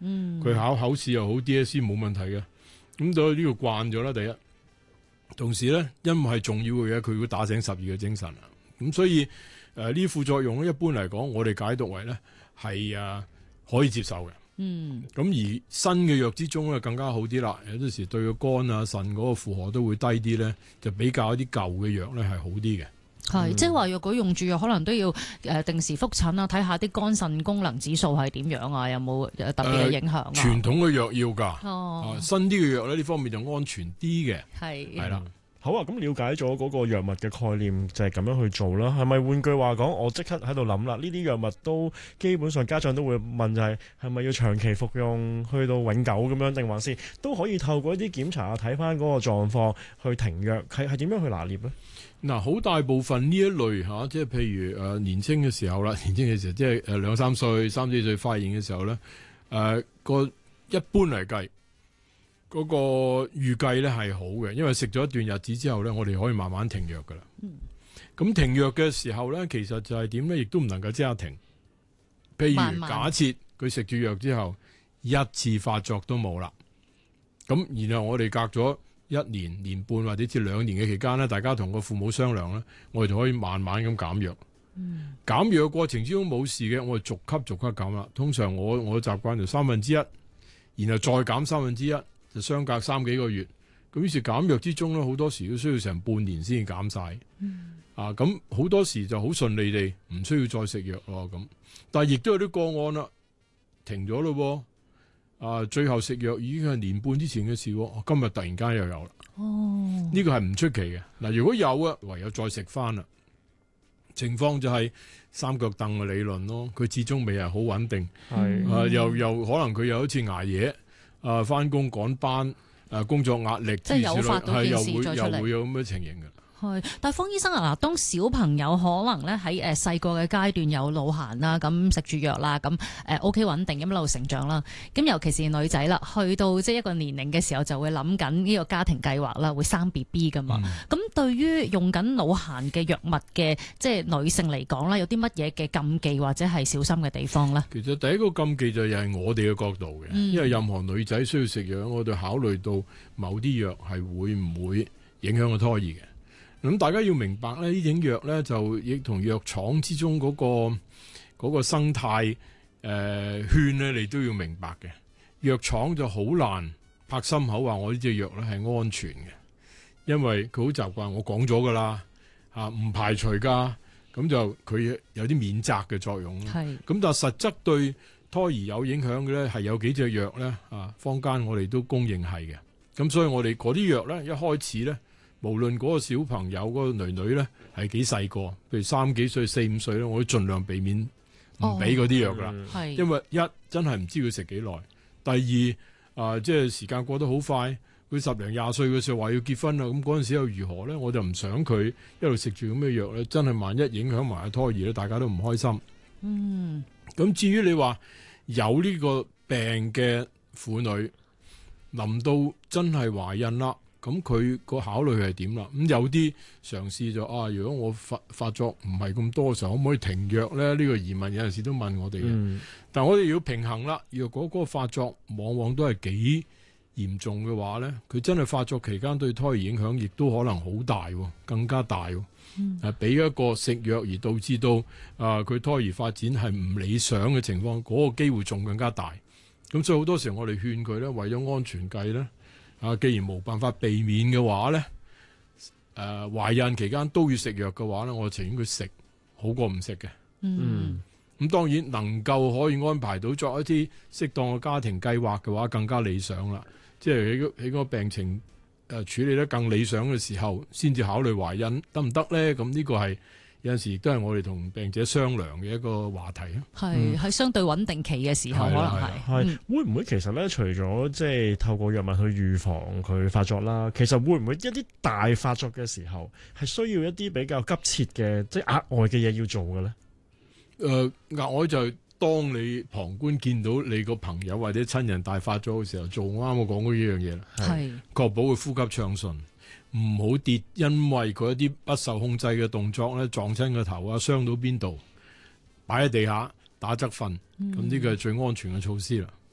佢考試又好 DSE 冇問題嘅。咁到呢個慣咗啦，第一。同時咧，因為係重要嘅嘢，佢會打醒十二嘅精神啊。咁所以呢啲副作用咧，一般嚟講，我哋解讀為咧係可以接受嘅。咁而新嘅藥之中咧更加好啲啦。有陣時對個肝啊、腎嗰個負荷都會低啲咧，就比較一啲舊嘅藥咧係好啲嘅。 即係話若果用住藥，可能都要定時覆診啊，睇下啲肝腎功能指數係點樣啊，有冇特別嘅影響啊？ 傳統嘅藥要㗎，新啲嘅藥咧呢方面就安全啲嘅。係啦。 好啊，咁了解咗嗰個藥物嘅概念就係咁樣去做啦。係咪換句話講，我即刻喺度諗啦？呢啲藥物都基本上家長都會問，就係咪要長期服用去到永久咁樣，定還是都可以透過一啲檢查睇翻嗰個狀況去停藥？係點樣去拿捏呢？ 嗱，好大部分呢一類即係譬如年青嘅時候啦，年青嘅時候即係2、3歲、3、4歲發現嘅時候咧，一般嚟計。嗰個預計咧係好嘅，因為食咗一段日子之後咧，我哋可以慢慢停藥噶啦。咁停藥嘅時候咧，其實就係點咧，亦都唔能夠即刻停。譬如假設佢食住藥之後，一次發作都冇啦，咁然後我哋隔咗1年、年半或者至2年嘅期間咧，大家同個父母商量咧，我哋就可以慢慢咁減藥。減藥嘅過程之中冇事嘅，我哋逐級減啦。通常我習慣就1/3，然後再減1/3。就相隔3幾個月，咁於是減藥之中咧，好多時都需要成半年先至減晒。咁好多時就好順利地唔需要再食藥咯。咁，但係亦都有啲個案啦，停咗咯。最後食藥已經係年半之前嘅事，今日突然間又有啦。呢個係唔出奇嘅。嗱，如果有啊，唯有再食翻啦。情況就係三腳凳嘅理論咯，佢始終未係好穩定。又可能佢又好似捱夜。翻工趕班，工作壓力， 即係誘發到件事再出嚟， 又會有咁嘅情形嘅。 但係方醫生啊，嗱，當小朋友可能咧喺細個嘅階段有腦癇啦，咁食住藥啦，咁OK 穩定咁一路成長啦。咁尤其是女仔啦，去到即係一個年齡嘅時候，就會諗緊呢個家庭計劃啦，會生 BB 噶嘛。咁對於用緊腦癇嘅藥物嘅即係女性嚟講啦，有啲乜嘢嘅禁忌或者係小心嘅地方咧？ 其實第一個禁忌就係我哋嘅角度嘅，因為任何女仔需要食藥，我哋考慮到某啲藥係會唔會影響個胎兒嘅。咁大家要明白咧，呢種藥咧就亦同藥廠之中嗰個生態圈咧，你都要明白嘅。藥廠就好難拍心口話我呢隻藥咧係安全嘅，因為佢好習慣我講咗噶啦，唔排除噶，咁就佢有啲免責嘅作用。咁但係實質對胎兒有影響嘅咧，係有幾隻藥咧，坊間我哋都公認係嘅。咁所以我哋嗰啲藥咧，一開始咧。無論嗰個小朋友嗰個女女咧係幾細個，譬如3幾歲、4、5歲咧，我都盡量避免唔俾嗰啲藥噶啦。因為一真係唔知佢食幾耐，第二即係時間過得好快，佢10零20歲嘅時候話要結婚啦，咁嗰陣時又如何咧？我就唔想佢一路食住咁嘅藥咧，真係萬一影響埋胎兒咧，大家都唔開心。咁至於你話有呢個病嘅婦女，臨到真係懷孕啦。咁佢個考慮係點啦？咁有啲嘗試就如果我發作唔係咁多嘅時候，可唔可以停藥咧？呢個疑問有陣時都問我哋嘅。但係我哋要平衡啦。若果嗰個發作往往都係幾嚴重嘅話咧，佢真係發作期間對胎兒影響亦都可能好大，更加大。俾一個食藥而導致到佢胎兒發展係唔理想嘅情況，嗰個機會仲更加大。咁所以好多時候我哋勸佢咧，為咗安全計咧。既然冇辦法避免嘅話咧，懷孕期間都要食藥嘅話咧，我情願佢食好過唔食嘅。咁當然能夠可以安排到作一啲適當嘅家庭計劃嘅話，更加理想啦。即係喺個病情處理得更理想嘅時候，先至考慮懷孕得唔得咧？咁呢個係有陣時亦都係我哋同病者商量嘅一個話題啊。 係相對穩定期嘅時候，可能係會唔會其實咧，除咗即係透過藥物去預防佢發作啦，其實會唔會一啲大發作嘅時候係需要一啲比較急切嘅即係額外嘅嘢要做嘅咧？ 額外就係當你旁觀見到你個朋友或者親人大發作嘅時候，做啱我講嗰呢樣嘢啦，確保佢呼吸暢順。唔好跌，因為佢一啲不受控制嘅動作咧，撞親個頭啊，傷到邊度，擺喺地下打側瞓，咁呢個係最安全嘅措施啦。